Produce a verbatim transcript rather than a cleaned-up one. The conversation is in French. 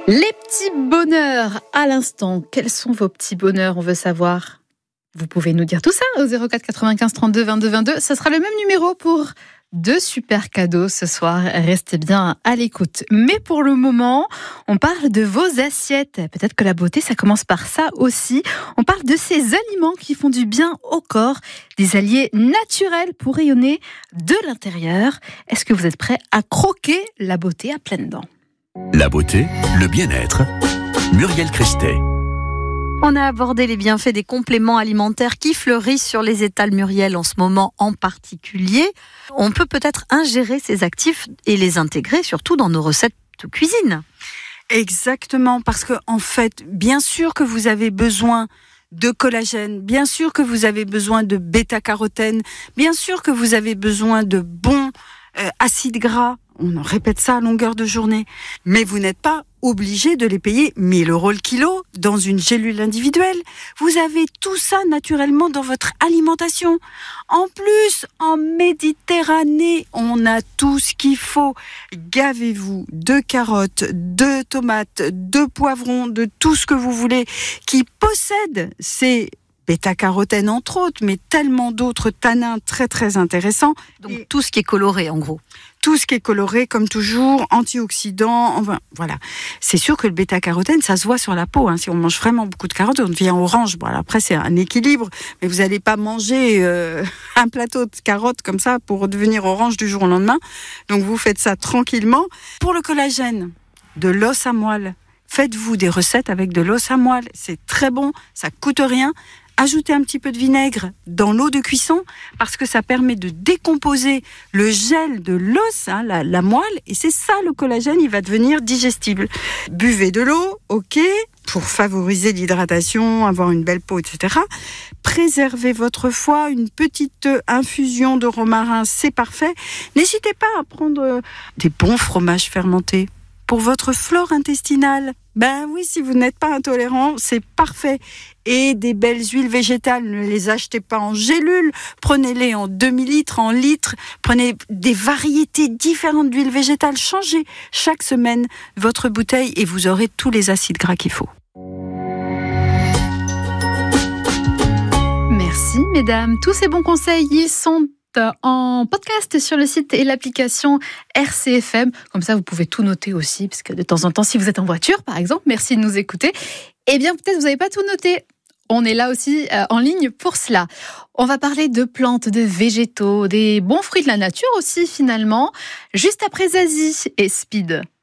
Les petits bonheurs à l'instant. Quels sont vos petits bonheurs, on veut savoir. Vous pouvez nous dire tout ça au zéro quatre quatre-vingt-quinze trente-deux vingt-deux vingt-deux. Ce sera le même numéro pour deux super cadeaux ce soir. Restez bien à l'écoute. Mais pour le moment, on parle de vos assiettes. Peut-être que la beauté, ça commence par ça aussi. On parle de ces aliments qui font du bien au corps, des alliés naturels pour rayonner de l'intérieur. Est-ce que vous êtes prêts à croquer la beauté à pleines dents ? La beauté, le bien-être. Muriel Christet. On a abordé les bienfaits des compléments alimentaires qui fleurissent sur les étals, Muriel, en ce moment en particulier. On peut peut-être ingérer ces actifs et les intégrer surtout dans nos recettes de cuisine. Exactement, parce que en fait, bien sûr que vous avez besoin de collagène, bien sûr que vous avez besoin de bêta-carotène, bien sûr que vous avez besoin de bons euh, acides gras. On en répète ça à longueur de journée. Mais vous n'êtes pas obligé de les payer mille euros le kilo dans une gélule individuelle. Vous avez tout ça naturellement dans votre alimentation. En plus, en Méditerranée, on a tout ce qu'il faut. Gavez-vous de carottes, de tomates, de poivrons, de tout ce que vous voulez qui possède ces bêta-carotène entre autres, mais tellement d'autres tanins très très intéressants. Donc et tout ce qui est coloré en gros. Tout ce qui est coloré, comme toujours, antioxydants, enfin, voilà. C'est sûr que le bêta-carotène, ça se voit sur la peau. Hein. Si on mange vraiment beaucoup de carottes, on devient orange. Bon, alors après, c'est un équilibre, mais vous n'allez pas manger euh, un plateau de carottes comme ça pour devenir orange du jour au lendemain. Donc vous faites ça tranquillement. Pour le collagène, de l'os à moelle, faites-vous des recettes avec de l'os à moelle. C'est très bon, ça coûte rien. Ajoutez un petit peu de vinaigre dans l'eau de cuisson parce que ça permet de décomposer le gel de l'os, hein, la, la moelle, et c'est ça le collagène, il va devenir digestible. Buvez de l'eau, ok, pour favoriser l'hydratation, avoir une belle peau, et cetera. Préservez votre foie, une petite infusion de romarin, c'est parfait. N'hésitez pas à prendre des bons fromages fermentés. Pour votre flore intestinale, ben oui, si vous n'êtes pas intolérant, c'est parfait. Et des belles huiles végétales, ne les achetez pas en gélules, prenez-les en demi-litre, en litre, prenez des variétés différentes d'huiles végétales, changez chaque semaine votre bouteille et vous aurez tous les acides gras qu'il faut. Merci mesdames, tous ces bons conseils, ils sont en podcast sur le site et l'application R C F M. Comme ça, vous pouvez tout noter aussi, parce que de temps en temps, si vous êtes en voiture, par exemple, merci de nous écouter, eh bien, peut-être vous n'avez pas tout noté. On est là aussi euh, en ligne pour cela. On va parler de plantes, de végétaux, des bons fruits de la nature aussi, finalement, juste après Zazie et Speed.